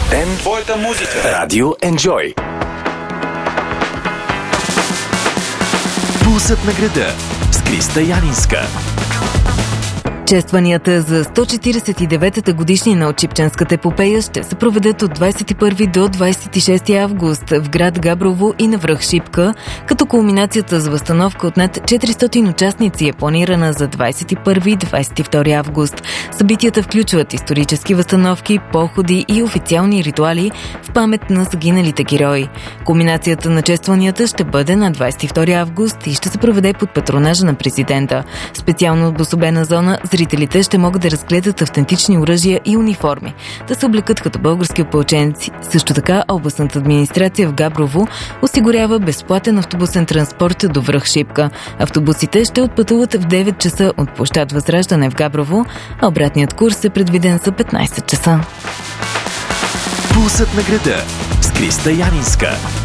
ден, твоята музика. Радио Enjoy. Пулсът на града с Криста Янинска. Честванията за 149-та годишнина от Шипченската епопея ще се проведат от 21 до 26 август в град Габрово и на връх Шипка, като кулминацията за възстановка от над 400 участници е планирана за 21-22 август. Събитията включват исторически възстановки, походи и официални ритуали в памет на загиналите герои. Кулминацията на честванията ще бъде на 22 август и ще се проведе под патронажа на президента. Специално обособена зона зрителите ще могат да разгледат автентични оръжия и униформи, да се облекат като български опълченци. Също така областната администрация в Габрово осигурява безплатен автобусен транспорт до връх Шипка. Автобусите ще отпътуват в 9 часа от площад Възраждане в Габрово, а обратният курс е предвиден за 15 часа. Пулсът на града с Криста Янинска.